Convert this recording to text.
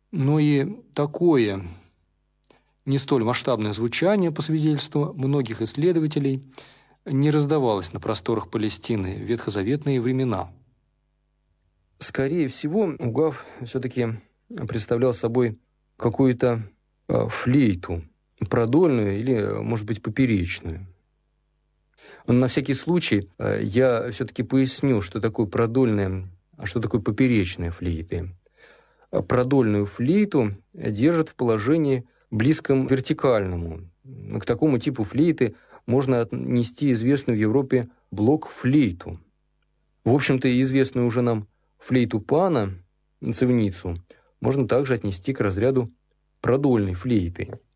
Но и такое не столь масштабное звучание, по свидетельству многих исследователей, не раздавалось на просторах Палестины в ветхозаветные времена. Скорее всего, угав все-таки представлял собой какую-то флейту, продольную или, может быть, поперечную. Но на всякий случай я все-таки поясню, что такое продольная, а что такое поперечная флейта. Продольную флейту держат в положении близком к вертикальному. К такому типу флейты можно отнести известную в Европе блок-флейту. В общем-то, известную уже нам флейту пана, цевницу, можно также отнести к разряду продольной флейты.